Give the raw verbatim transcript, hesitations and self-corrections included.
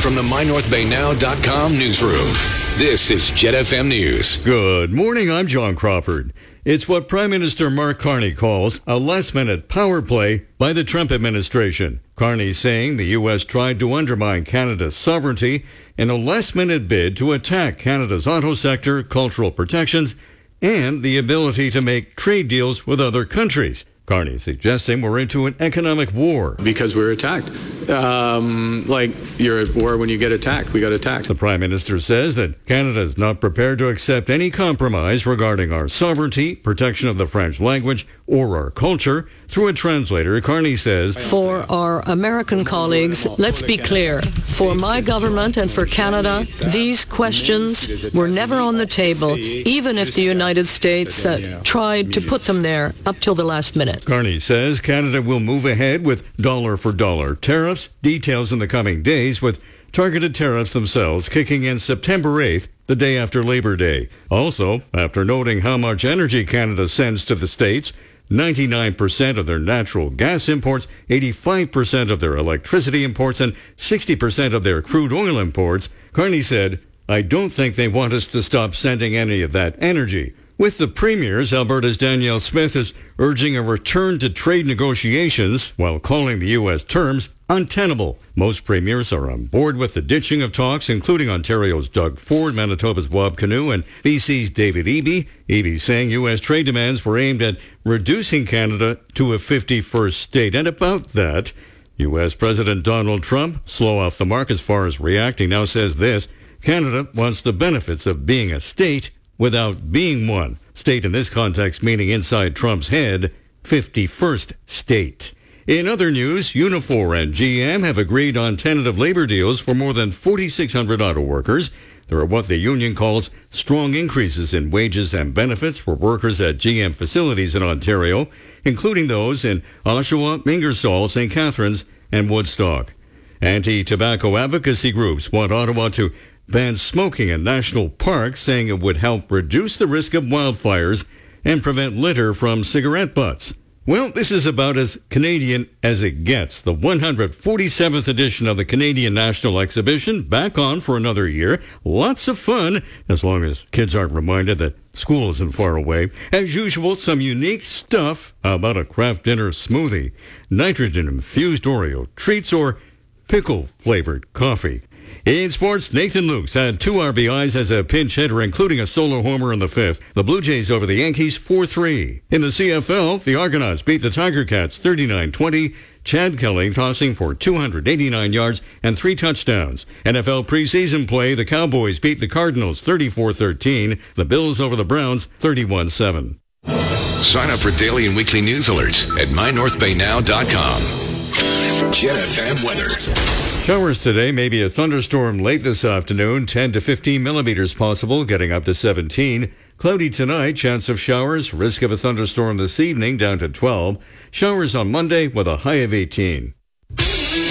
from the my north bay now dot com newsroom, this is Jet F M News. Good morning, I'm John Crawford. It's what Prime Minister Mark Carney calls a last-minute power play by the Trump administration. Carney saying the U S tried to undermine Canada's sovereignty in a last-minute bid to attack Canada's auto sector, cultural protections, and the ability to make trade deals with other countries. Carney suggesting we're into an economic war. Because we were attacked. Um, like, you're at war when you get attacked. We got attacked. The Prime Minister says that Canada is not prepared to accept any compromise regarding our sovereignty, protection of the French language, or our culture. Through a translator, Carney says, for our American colleagues, let's be clear. For my government and for Canada, these questions were never on the table, even if the United States uh, tried to put them there up till the last minute. Carney says Canada will move ahead with dollar-for-dollar tariffs. Details in the coming days, with targeted tariffs themselves kicking in September eighth, the day after Labor Day. Also, after noting how much energy Canada sends to the States, ninety-nine percent of their natural gas imports, eighty-five percent of their electricity imports, and sixty percent of their crude oil imports, Carney said, I don't think they want us to stop sending any of that energy. With the premiers, Alberta's Danielle Smith is urging a return to trade negotiations while calling the U S terms untenable. Most premiers are on board with the ditching of talks, including Ontario's Doug Ford, Manitoba's Bob Canoe, and B C's David Eby. Eby saying U S trade demands were aimed at reducing Canada to a fifty-first state. And about that, U S President Donald Trump, slow off the mark as far as reacting, now says this: Canada wants the benefits of being a state without being one. State in this context meaning inside Trump's head, fifty-first state. In other news, Unifor and G M have agreed on tentative labor deals for more than forty-six hundred auto workers. There are what the union calls strong increases in wages and benefits for workers at G M facilities in Ontario, including those in Oshawa, Ingersoll, Saint Catharines, and Woodstock. Anti-tobacco advocacy groups want Ottawa to ban smoking in national parks, saying it would help reduce the risk of wildfires and prevent litter from cigarette butts. Well, this is about as Canadian as it gets. The one hundred forty-seventh edition of the Canadian National Exhibition back on for another year. Lots of fun, as long as kids aren't reminded that school isn't far away. As usual, some unique stuff. How about a craft dinner smoothie, nitrogen-infused Oreo treats, or pickle-flavored coffee? In sports, Nathan Lukes had two R B Is as a pinch hitter, including a solo homer in the fifth. The Blue Jays over the Yankees four three. In the C F L, the Argonauts beat the Tiger Cats thirty-nine twenty. Chad Kelly tossing for two hundred eighty-nine yards and three touchdowns. N F L preseason play, the Cowboys beat the Cardinals thirty-four thirteen. The Bills over the Browns thirty-one seven. Sign up for daily and weekly news alerts at my north bay now dot com. Jet F M weather. Showers today, maybe a thunderstorm late this afternoon, ten to fifteen millimeters possible, getting up to seventeen. Cloudy tonight, chance of showers, risk of a thunderstorm this evening down to twelve. Showers on Monday with a high of eighteen.